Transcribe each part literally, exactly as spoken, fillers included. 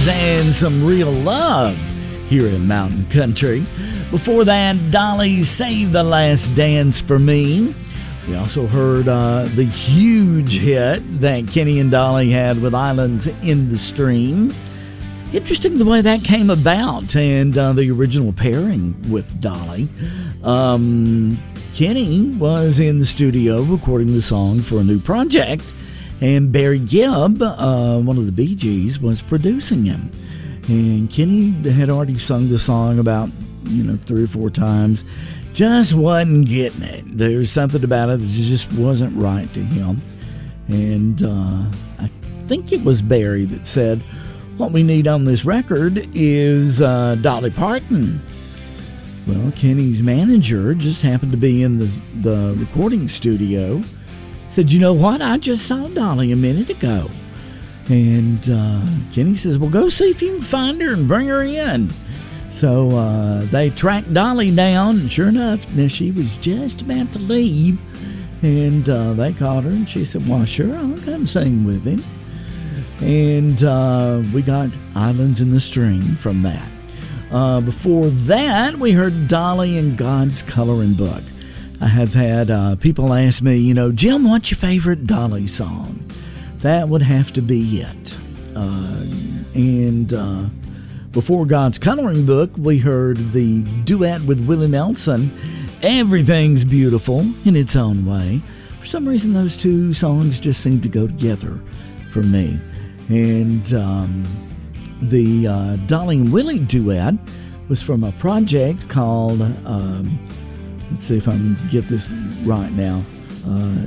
Blues and some real love here in Mountain Country. Before that, Dolly, Save the Last Dance for Me. We also heard uh, the huge hit that Kenny and Dolly had with Islands in the Stream. Interesting the way that came about, and uh, the original pairing with Dolly. Um, Kenny was in the studio recording the song for a new project, and Barry Gibb, uh, one of the Bee Gees, was producing him. And Kenny had already sung the song about, you know, three or four times. Just wasn't getting it. There's something about it that just wasn't right to him. And uh, I think it was Barry that said, what we need on this record is uh, Dolly Parton. Well, Kenny's manager just happened to be in the, the recording studio. Said, you know what? I just saw Dolly a minute ago. And uh, Kenny says, well, go see if you can find her and bring her in. So uh, they tracked Dolly down, and sure enough, now she was just about to leave. And uh, they called her, and she said, well, sure, I'll come sing with him. And uh, we got Islands in the Stream from that. Uh, before that, we heard Dolly and God's Coloring Book. I have had uh, people ask me, you know, Jim, what's your favorite Dolly song? That would have to be it. Uh, and uh, before God's Coloring Book, we heard the duet with Willie Nelson, Everything's Beautiful in Its Own Way. For some reason, those two songs just seem to go together for me. And um, the uh, Dolly and Willie duet was from a project called, um, let's see if I can get this right now, uh,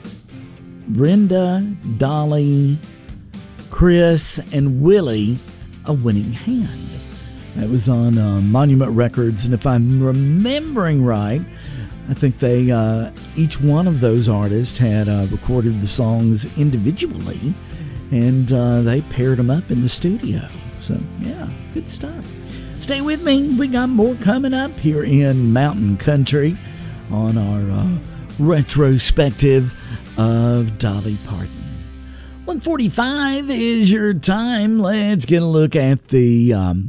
Brenda, Dolly, Chris, and Willie, A Winning Hand. That was on uh, Monument Records, and if I'm remembering right, I think they uh, each one of those artists had uh, recorded the songs individually, and uh, they paired them up in the studio. So, yeah, good stuff. Stay with me. We got more coming up here in Mountain Country on our uh, retrospective of Dolly Parton. one forty-five is your time. Let's get a look at the um,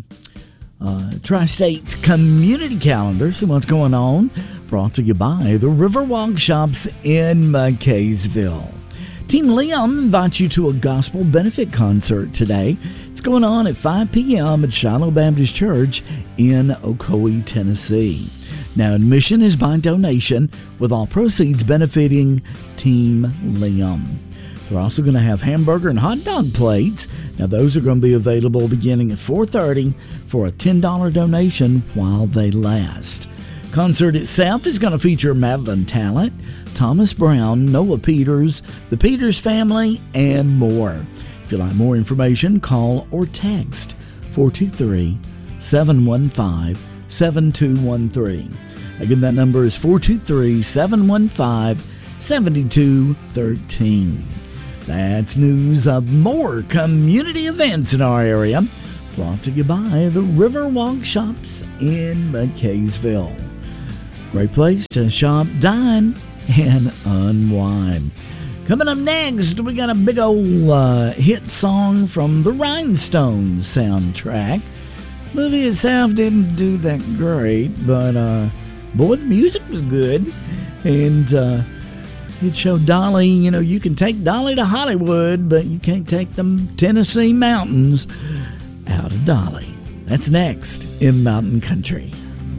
uh, Tri-State Community Calendar. See what's going on. Brought to you by the Riverwalk Shops in McKaysville. Team Liam invites you to a gospel benefit concert today. It's going on at five p.m. at Shiloh Baptist Church in Ocoee, Tennessee. Now, admission is by donation, with all proceeds benefiting Team Liam. They're also going to have hamburger and hot dog plates. Now, those are going to be available beginning at four thirty for a ten dollars donation while they last. Concert itself is going to feature Madeline Talent, Thomas Brown, Noah Peters, the Peters family, and more. If you'd like more information, call or text four two three, seven one five, seven two one three. Again, that number is four two three, seven one five, seven two one three. That's news of more community events in our area, brought to you by the Riverwalk Shops in McKaysville. Great place to shop, dine, and unwind. Coming up next, we got a big old uh, hit song from the Rhinestones soundtrack. Movie itself didn't do that great, but uh, boy, the music was good. And uh, it showed Dolly, you know, you can take Dolly to Hollywood, but you can't take them Tennessee mountains out of Dolly. That's next in Mountain Country.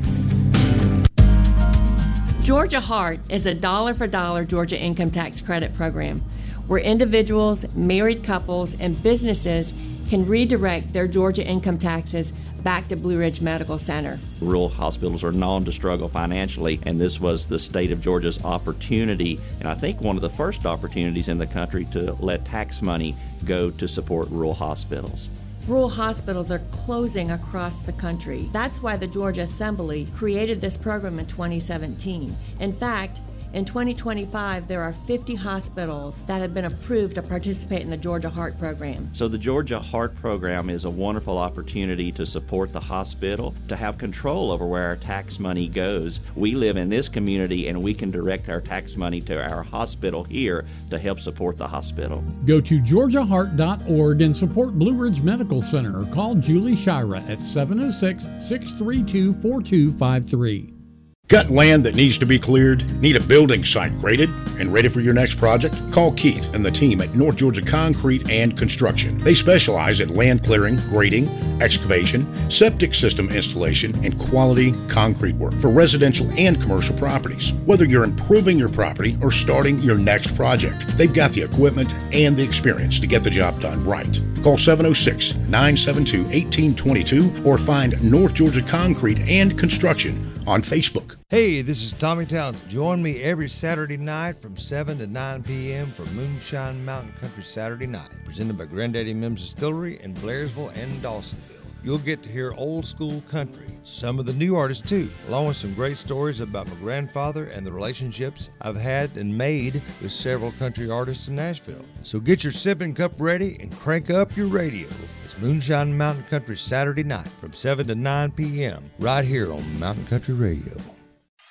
Georgia Heart is a dollar-for-dollar Georgia income tax credit program where individuals, married couples, and businesses can redirect their Georgia income taxes back to Blue Ridge Medical Center. Rural hospitals are known to struggle financially, and this was the state of Georgia's opportunity, and I think one of the first opportunities in the country to let tax money go to support rural hospitals. Rural hospitals are closing across the country. That's why the Georgia Assembly created this program in twenty seventeen. In fact, In twenty twenty-five, there are fifty hospitals that have been approved to participate in the Georgia Heart Program. So the Georgia Heart Program is a wonderful opportunity to support the hospital, to have control over where our tax money goes. We live in this community and we can direct our tax money to our hospital here to help support the hospital. Go to georgia heart dot org and support Blue Ridge Medical Center or call Julie Shira at seven oh six, six three two, four two five three. Got land that needs to be cleared? Need a building site graded and ready for your next project? Call Keith and the team at North Georgia Concrete and Construction. They specialize in land clearing, grading, excavation, septic system installation, and quality concrete work for residential and commercial properties. Whether you're improving your property or starting your next project, they've got the equipment and the experience to get the job done right. Call seven oh six, nine seven two, one eight two two or find North Georgia Concrete and Construction on Facebook. Hey, this is Tommy Townsend. Join me every Saturday night from seven to nine p.m. for Moonshine Mountain Country Saturday Night, presented by Granddaddy Mims Distillery in Blairsville and Dawsonville. You'll get to hear old school country, some of the new artists too, along with some great stories about my grandfather and the relationships I've had and made with several country artists in Nashville. So get your sipping cup ready and crank up your radio. It's Moonshine Mountain Country Saturday Night from seven to nine p.m. right here on Mountain Country Radio.